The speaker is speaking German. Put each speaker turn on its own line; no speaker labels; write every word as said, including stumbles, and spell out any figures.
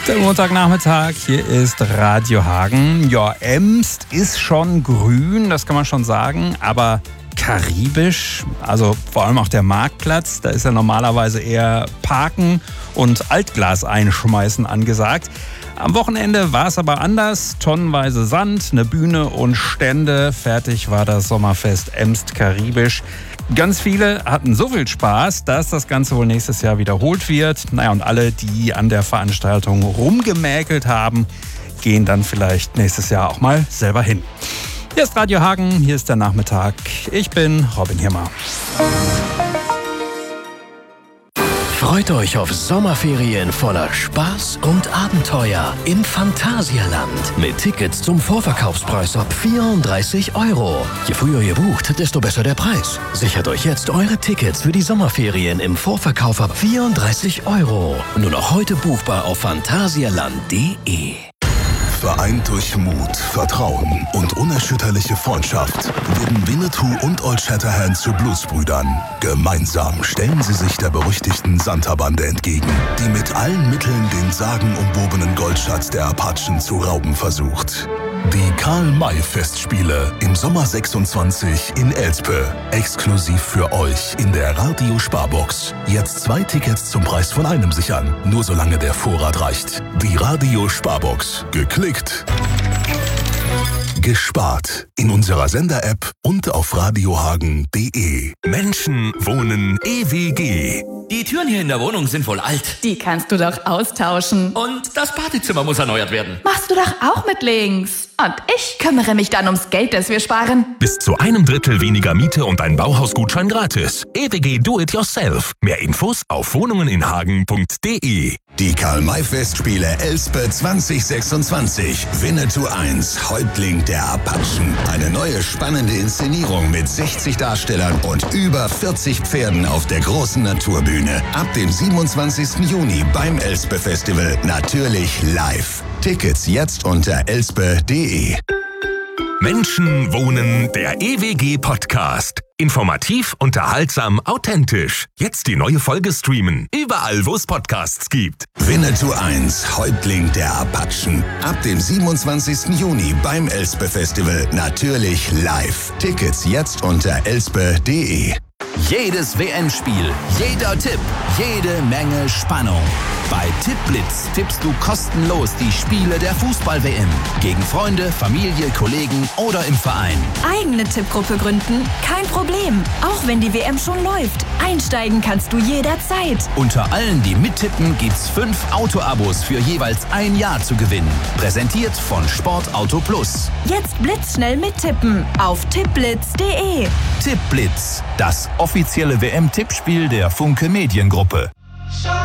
Der Montagnachmittag, hier ist Radio Hagen. Ja, Emst ist schon grün, das kann man schon sagen, aber karibisch, also vor allem auch der Marktplatz, da ist ja normalerweise eher Parken und Altglas einschmeißen angesagt. Am Wochenende war es aber anders, tonnenweise Sand, eine Bühne und Stände. Fertig war das Sommerfest Emst karibisch. Ganz viele hatten so viel Spaß, dass das Ganze wohl nächstes Jahr wiederholt wird. Naja, und alle, die an der Veranstaltung rumgemäkelt haben, gehen dann vielleicht nächstes Jahr auch mal selber hin. Hier ist Radio Hagen, hier ist der Nachmittag. Ich bin Robin Hirmer.
Freut euch auf Sommerferien voller Spaß und Abenteuer im Phantasialand. Mit Tickets zum Vorverkaufspreis ab vierunddreißig Euro. Je früher ihr bucht, desto besser der Preis. Sichert euch jetzt eure Tickets für die Sommerferien im Vorverkauf ab vierunddreißig Euro. Nur noch heute buchbar auf phantasialand punkt de.
Vereint durch Mut, Vertrauen und unerschütterliche Freundschaft werden Winnetou und Old Shatterhand zu Blutsbrüdern. Gemeinsam stellen sie sich der berüchtigten Santa-Bande entgegen, die mit allen Mitteln den sagenumwobenen Goldschatz der Apachen zu rauben versucht. Die Karl-May-Festspiele im Sommer sechsundzwanzig in Elspe. Exklusiv für euch in der Radio-Sparbox. Jetzt zwei Tickets zum Preis von einem sichern. Nur solange der Vorrat reicht. Die Radio-Sparbox. Geklickt. Gespart. In unserer Sender-App und auf radiohagen punkt de.
Menschen wohnen E W G.
Die Türen hier in der Wohnung sind wohl alt.
Die kannst du doch austauschen.
Und das Badezimmer muss erneuert werden.
Machst du doch auch mit links. Und ich kümmere mich dann ums Geld, das wir sparen.
Bis zu einem Drittel weniger Miete und ein Bauhausgutschein gratis. E W G Do It Yourself. Mehr Infos auf wohnungeninhagen punkt de.
Die Karl-May-Festspiele Elspe zwanzig sechsundzwanzig. Winnetou eins, Häuptling der Apachen. Eine neue spannende Inszenierung mit sechzig Darstellern und über vierzig Pferden auf der großen Naturbühne. Ab dem siebenundzwanzigsten Juni beim Elspe Festival. Natürlich live. Tickets jetzt unter elspe punkt de.
Menschen wohnen, der E W G-Podcast. Informativ, unterhaltsam, authentisch. Jetzt die neue Folge streamen. Überall, wo es Podcasts gibt.
Winnetou eins, Häuptling der Apachen. Ab dem siebenundzwanzigsten Juni beim Elspe Festival. Natürlich live. Tickets jetzt unter elspe punkt de.
Jedes W M-Spiel, jeder Tipp, jede Menge Spannung. Bei Tippblitz tippst du kostenlos die Spiele der Fußball-W M. Gegen Freunde, Familie, Kollegen oder im Verein.
Eigene Tippgruppe gründen? Kein Problem. Auch wenn die W M schon läuft. Einsteigen kannst du jederzeit.
Unter allen, die mittippen, gibt's fünf Auto-Abos für jeweils ein Jahr zu gewinnen. Präsentiert von Sportauto Plus.
Jetzt blitzschnell mittippen auf tippblitz punkt de.
Tippblitz, das offizielle W M-Tippspiel der Funke Mediengruppe.